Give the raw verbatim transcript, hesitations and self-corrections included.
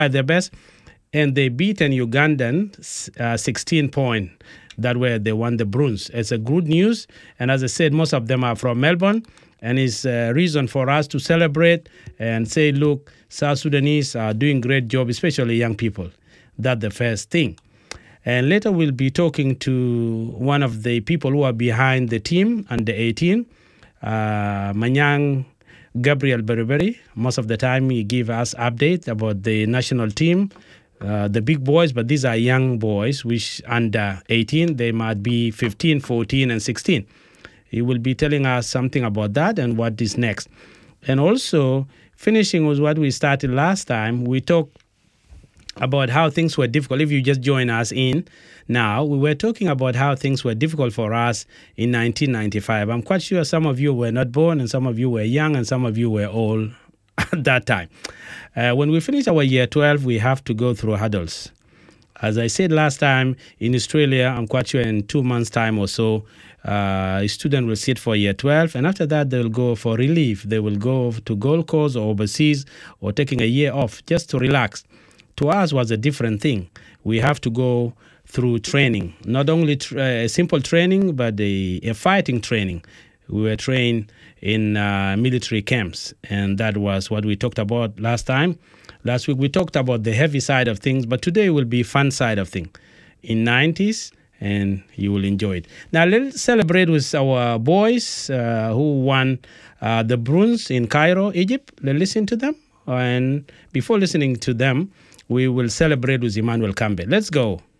their best, and they beat an Ugandan uh, sixteen point. That way they won the bronze. It's a good news, and as I said, most of them are from Melbourne, and it's a reason for us to celebrate and say, look, South Sudanese are doing great job, especially young people. That's the first thing. And later we'll be talking to one of the people who are behind the team, under eighteen, uh, Manyang Gabriel Beriberi. Most of the time he gives us updates about the national team, uh, the big boys, but these are young boys, which under eighteen, they might be fifteen, fourteen, and sixteen. He will be telling us something about that and what is next. And also, finishing with what we started last time, we talked about how things were difficult. If you just join us in now, we were talking about how things were difficult for us in nineteen ninety-five. I'm quite sure some of you were not born, and some of you were young, and some of you were old at that time. Uh, when we finish our year twelve, we have to go through hurdles. As I said last time, in Australia, I'm quite sure in two months' time or so, uh, a student will sit for year twelve, and after that, they'll go for relief. They will go to Gold Coast or overseas or taking a year off just to relax. To us was a different thing. We have to go through training, not only tra- uh, simple training, but a, a fighting training. We were trained in uh, military camps, and that was what we talked about last time. Last week we talked about the heavy side of things, but today will be fun side of things. In nineties, and you will enjoy it. Now let's celebrate with our boys uh, who won uh, the bronze in Cairo, Egypt. Let's listen to them, and before listening to them, we will celebrate with Emmanuel Campbell. Let's go.